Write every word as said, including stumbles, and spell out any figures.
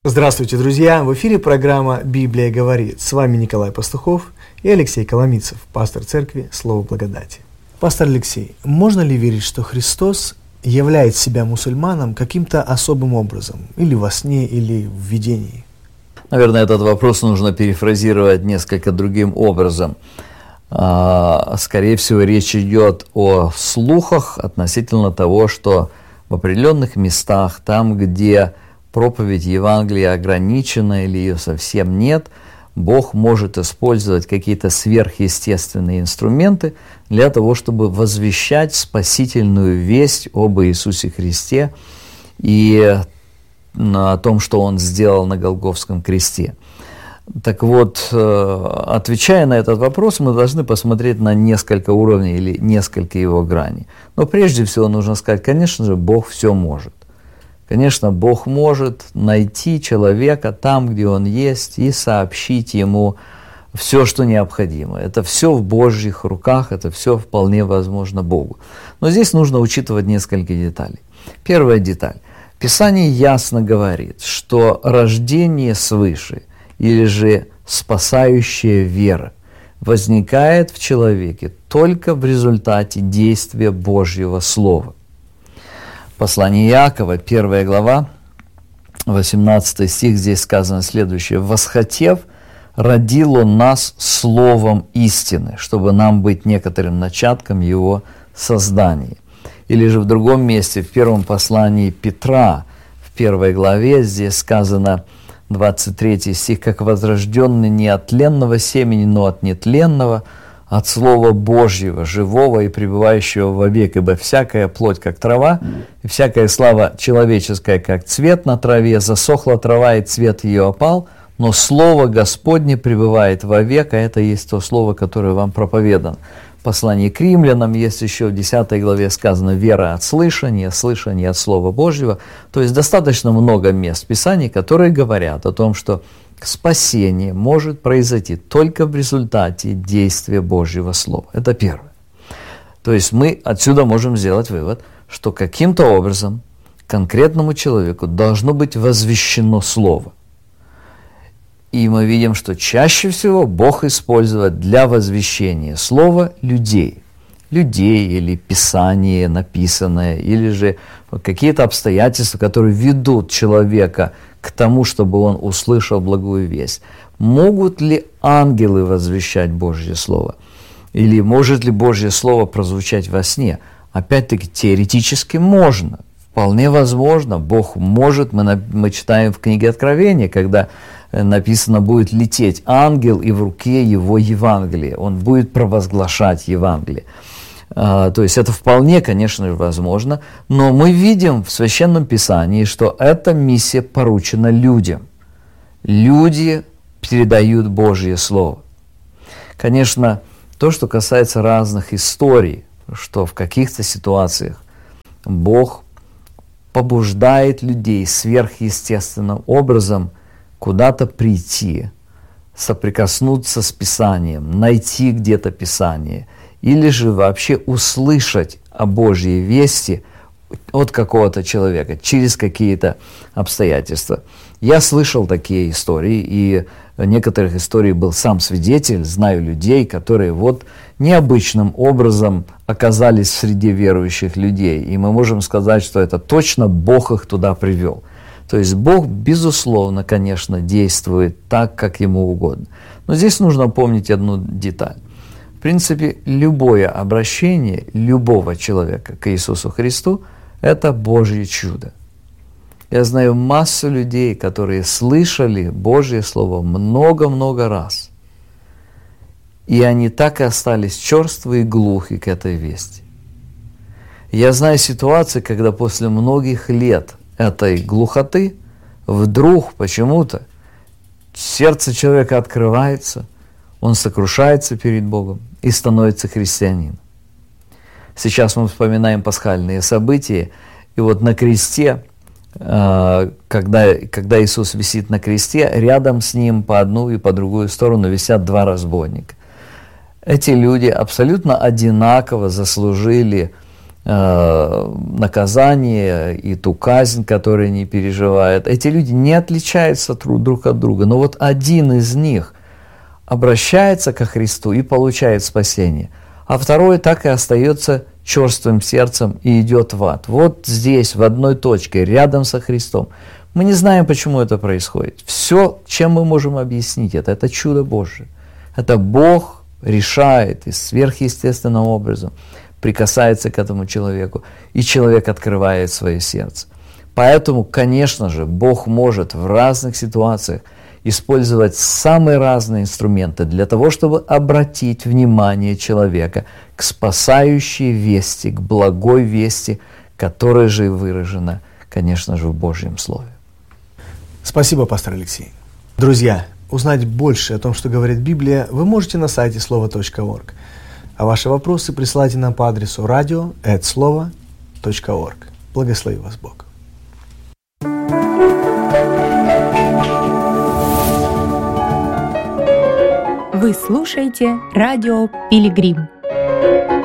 Здравствуйте, друзья! В эфире программа «Библия говорит». С вами Николай Пастухов и Алексей Коломийцев, пастор церкви «Слово благодати». Пастор Алексей, можно ли верить, что Христос являет себя мусульманам каким-то особым образом, или во сне, или в видении? Наверное, этот вопрос нужно перефразировать несколько другим образом. Скорее всего, речь идет о слухах относительно того, что в определенных местах, там, где проповедь Евангелия ограничена или ее совсем нет, Бог может использовать какие-то сверхъестественные инструменты для того, чтобы возвещать спасительную весть об Иисусе Христе и о том, что Он сделал на Голгофском кресте. Так вот, отвечая на этот вопрос, мы должны посмотреть на несколько уровней или несколько его граней. Но прежде всего нужно сказать, конечно же, Бог все может. Конечно, Бог может найти человека там, где он есть, и сообщить ему все, что необходимо. Это все в Божьих руках, это все вполне возможно Богу. Но здесь нужно учитывать несколько деталей. Первая деталь. Писание ясно говорит, что рождение свыше или же спасающая вера возникает в человеке только в результате действия Божьего Слова. Послание Иакова, первая глава, восемнадцатый стих, здесь сказано следующее. «Восхотев, родил Он нас словом истины, чтобы нам быть некоторым начатком Его создания». Или же в другом месте, в первом послании Петра, в первой главе, здесь сказано, двадцать третий стих, «Как возрожденный не от тленного семени, но от нетленного, от Слова Божьего, живого и пребывающего вовек, ибо всякая плоть, как трава, и всякая слава человеческая, как цвет на траве, засохла трава, и цвет ее опал, но Слово Господне пребывает вовек», а это есть то Слово, которое вам проповедано. В послании к римлянам есть еще в десятой главе сказано «вера от слышания, слышание от Слова Божьего». То есть достаточно много мест в Писании, которые говорят о том, что спасение может произойти только в результате действия Божьего Слова. Это первое. То есть мы отсюда можем сделать вывод, что каким-то образом конкретному человеку должно быть возвещено Слово. И мы видим, что чаще всего Бог использует для возвещения Слова людей. Людей или Писание написанное, или же какие-то обстоятельства, которые ведут человека к тому, чтобы он услышал благую весть. Могут ли ангелы возвещать Божье Слово? Или может ли Божье Слово прозвучать во сне? Опять-таки, теоретически можно. Вполне возможно. Бог может. Мы, мы читаем в книге Откровения, когда написано, будет лететь ангел, и в руке его Евангелие. Он будет провозглашать Евангелие. То есть это вполне, конечно же, возможно, но мы видим в Священном Писании, что эта миссия поручена людям. Люди передают Божье Слово. Конечно, то, что касается разных историй, что в каких-то ситуациях Бог побуждает людей сверхъестественным образом куда-то прийти, соприкоснуться с Писанием, найти где-то Писание, или же вообще услышать о Божьей вести от какого-то человека через какие-то обстоятельства. Я слышал такие истории, и в некоторых историях был сам свидетель, знаю людей, которые вот необычным образом оказались среди верующих людей, и мы можем сказать, что это точно Бог их туда привел. То есть Бог, безусловно, конечно, действует так, как Ему угодно. Но здесь нужно помнить одну деталь. В принципе, любое обращение любого человека к Иисусу Христу – это Божье чудо. Я знаю массу людей, которые слышали Божье Слово много-много раз, и они так и остались черствы и глухи к этой вести. Я знаю ситуации, когда после многих лет этой глухоты вдруг почему-то сердце человека открывается, он сокрушается перед Богом и становится христианином. Сейчас мы вспоминаем пасхальные события, и вот на кресте, когда, когда Иисус висит на кресте, рядом с Ним по одну и по другую сторону висят два разбойника. Эти люди абсолютно одинаково заслужили э, наказание и ту казнь, которую они переживают. Эти люди не отличаются друг от друга, но вот один из них обращается ко Христу и получает спасение, а второй так и остается черствым сердцем и идет в ад. Вот здесь, в одной точке, рядом со Христом. Мы не знаем, почему это происходит. Все, чем мы можем объяснить это, это чудо Божие. Это Бог решает и сверхъестественным образом прикасается к этому человеку, и человек открывает свое сердце. Поэтому, конечно же, Бог может в разных ситуациях использовать самые разные инструменты для того, чтобы обратить внимание человека к спасающей вести, к благой вести, которая же и выражена, конечно же, в Божьем Слове. Спасибо, пастор Алексей. Друзья, узнать больше о том, что говорит Библия, вы можете на сайте слова точка орг. А ваши вопросы присылайте нам по адресу радио эт слова точка орг. Благослови вас Бог. Вы слушаете радио Пилигрим.